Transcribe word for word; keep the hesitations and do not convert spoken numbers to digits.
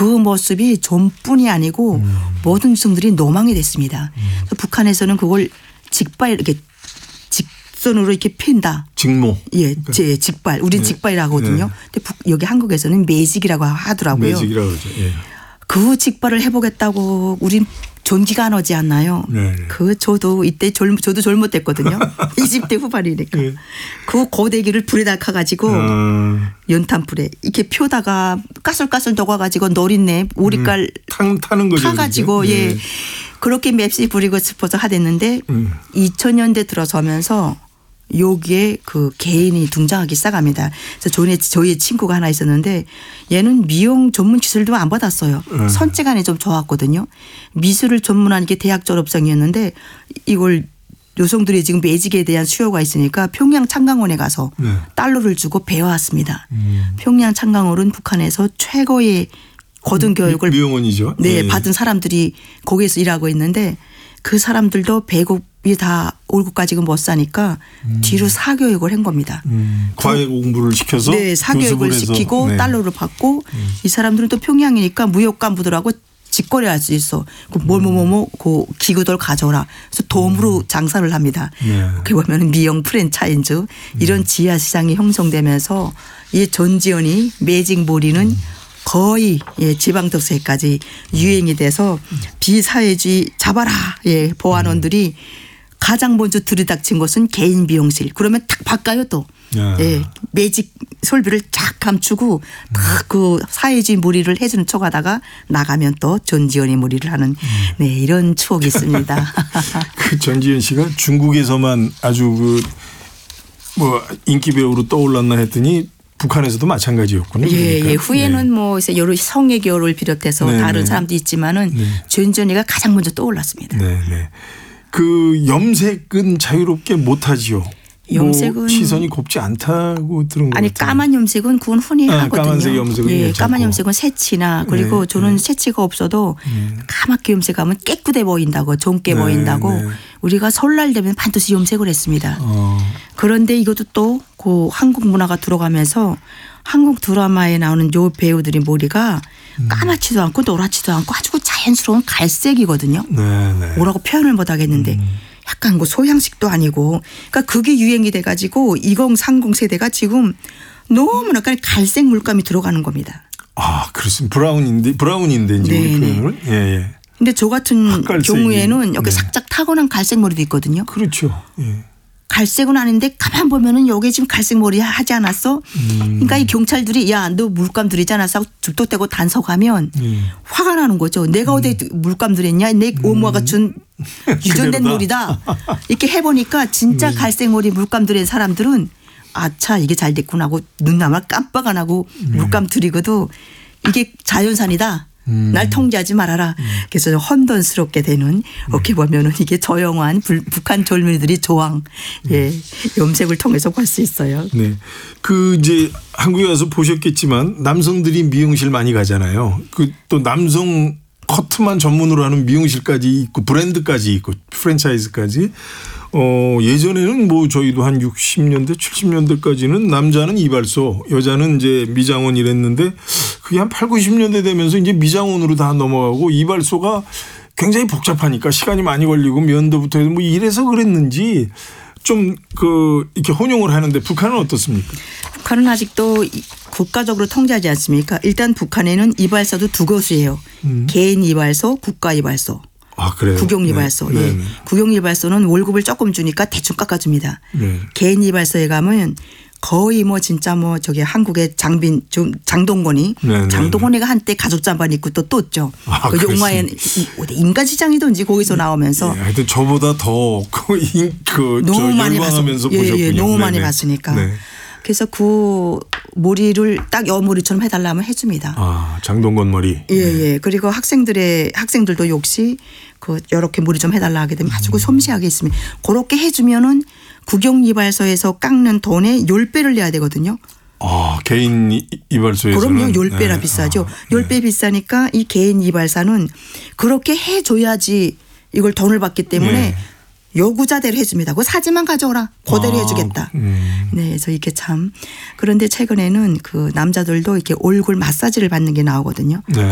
그 모습이 좀뿐이 아니고 음. 모든 여성들이 노망이 됐습니다. 음. 북한에서는 그걸 직발 이렇게 직선으로 이렇게 핀다. 직모. 예, 제 직발. 우린 네. 직발이라고 하거든요. 네. 근데 북, 여기 한국에서는 매직이라고 하더라고요. 매직이라고 그러죠. 예. 그 직발을 해보겠다고 우린 존기가 안 오지 않나요? 네. 그 저도 이때 젊, 저도 젊었댔거든요. 이십 대 후반이니까. 네. 그 고데기를 불에다 가가지고 음. 연탄불에 이렇게 펴다가 까슬까슬 녹아가지고 노린내 오리깔 음. 타는 거죠. 타가지고 예 네. 그렇게 맵시 부리고 싶어서 하댔는데 음. 이천 년대 들어서면서 여기에 그 개인이 등장하기 시작합니다. 그래서 저희, 저희 친구가 하나 있었는데 얘는 미용 전문 기술도 안 받았어요. 음. 선체간이 좀 좋았거든요. 미술을 전문한 게 대학 졸업생이었는데 이걸 여성들이 지금 매직에 대한 수요가 있으니까 평양 창강원에 가서 네. 달러를 주고 배워왔습니다. 음. 평양 창강원은 북한에서 최고의 고등교육을 미용원이죠. 네, 네. 받은 사람들이 거기에서 일하고 있는데 그 사람들도 배급이 다 월급까지는 못 사니까 음. 뒤로 사교육을 한 겁니다. 음. 과외 공부를 시켜서 네, 사교육을 시키고 네. 달러를 받고 음. 이 사람들은 또 평양이니까 무역 간부들하고 직거래 할 수 있어. 그 뭐뭐뭐뭐 그 기구들 가져오라. 그래서 도움으로 음. 장사를 합니다. 네. 그렇게 보면 미용 프랜차이즈 이런 음. 지하 시장이 형성되면서 이 전지현이 매직 몰이는 음. 거의 예, 지방특세까지 유행이 돼서 비사회주의 잡아라 예, 보안원들이 가장 먼저 들이닥친 것은 개인 미용실. 그러면 탁 바꿔요 또. 예, 매직 설비를 쫙 감추고 딱 그 사회주의 무리를 해주는 척하다가 나가면 또 전지현이 무리를 하는 네, 이런 추억이 있습니다. 그 전지현 씨가 중국에서만 아주 그 뭐 인기 배우로 떠올랐나 했더니 북한에서도 마찬가지였군요. 예, 그러니까. 예. 후에는 네. 뭐 여러 성애교를 비롯해서 네, 다른 네. 사람도 있지만은 네. 전지현이가 가장 먼저 떠올랐습니다. 네, 네. 그 염색은 자유롭게 못하지요. 염색은 뭐 시선이 곱지 않다고 들은 것 아니 같아요. 까만 염색은 그건 흔히 아, 하거든요. 까만색 염색은 예, 괜찮고. 까만 염색은 새치나 그리고 네, 저는 네. 새치가 없어도 네. 까맣게 염색하면 깨끗해 보인다고 젊게 네, 보인다고 네. 우리가 설날 되면 반드시 염색을 했습니다. 어. 그런데 이것도 또 그 한국 문화가 들어가면서 한국 드라마에 나오는 요 배우들이 머리가 음. 까맣지도 않고 노랗지도 않고 아주 자연스러운 갈색이거든요. 네, 네. 뭐라고 표현을 못 하겠는데 음. 약간 그 소양식도 아니고 그러니까 그게 유행이 돼가지고 이십, 삼십 세대가 지금 너무나 갈색 물감이 들어가는 겁니다. 아, 그렇습니다. 브라운인데 브라운인데 이제 우리 표현을. 예, 예. 근데 저 같은 경우에는 여기 네. 살짝 타고난 갈색 머리도 있거든요. 그렇죠. 예. 갈색은 아닌데 가만 보면은 여기 지금 갈색 머리 하지 않았어? 음. 그러니까 이 경찰들이 야 너 물감 들이지 않았어? 죽도 떼고 단속하면 음. 화가 나는 거죠. 내가 어디 음. 물감 들였냐? 내 오모가 준 유전된 머리다. 이렇게 해보니까 진짜 음. 갈색 머리 물감 들인 사람들은 아차 이게 잘 됐구나 하고 눈남아 깜빡 안 하고 음. 물감 들이고도 이게 자연산이다. 음. 날 통제하지 말아라. 음. 그래서 혼돈스럽게 되는 어떻게 보면은 이게 조용한 불, 북한 젊은이들이 조항 예, 염색을 통해서 볼 수 있어요. 네. 그 이제 한국에 와서 보셨겠지만 남성들이 미용실 많이 가잖아요. 그 또 남성 커트만 전문으로 하는 미용실까지 있고 브랜드까지 있고 프랜차이즈까지. 어, 예전에는 뭐 저희도 한 육십 년대, 칠십 년대까지는 남자는 이발소, 여자는 이제 미장원 이랬는데 그게 한 팔, 구십 년대 되면서 이제 미장원으로 다 넘어가고 이발소가 굉장히 복잡하니까 시간이 많이 걸리고 면도부터 해서 뭐 이래서 그랬는지 좀 그 이렇게 혼용을 하는데 북한은 어떻습니까? 북한은 아직도 국가적으로 통제하지 않습니까? 일단 북한에는 이발소도 두 곳이에요. 음. 개인 이발소, 국가 이발소. 아, 그래요? 국영이발소. 네. 예. 네. 국영이발소는 월급을 조금 주니까 대충 깎아줍니다. 네. 개인 이발소에 가면 거의 뭐 진짜 뭐 저기 한국의 장빈 좀 장동건이 네, 장동건이가 한때 가죽 잠바 입고 또 떴죠. 아, 그 영화에 인간시장이든지 거기서 나오면서. 예, 하여튼 저보다 더그 그 너무 많이 열광하면서 봤, 보셨군요. 예, 예, 너무 네네. 많이 봤으니까. 네. 그래서 그 머리를 딱 여머리처럼 해달라면 해줍니다. 아, 장동건 머리. 예, 예. 그리고 학생들의 학생들도 역시 그 이렇게 머리 좀 해달라 하게 되면 아주 음. 섬세하게 있습니다. 그렇게 해주면은 국영이발소에서 깎는 돈의 십 배를 내야 되거든요. 아, 개인 이발소에서는. 그럼요. 십 배나 네. 비싸죠. 아, 십 배 네. 비싸니까 이 개인 이발사는 그렇게 해줘야지 이걸 돈을 받기 때문에 네. 요구자대로 해줍니다. 그 사진만 가져오라. 그대로 아, 해주겠다. 음. 네, 그래서 이게 참. 그런데 최근에는 그 남자들도 이렇게 얼굴 마사지를 받는 게 나오거든요. 네.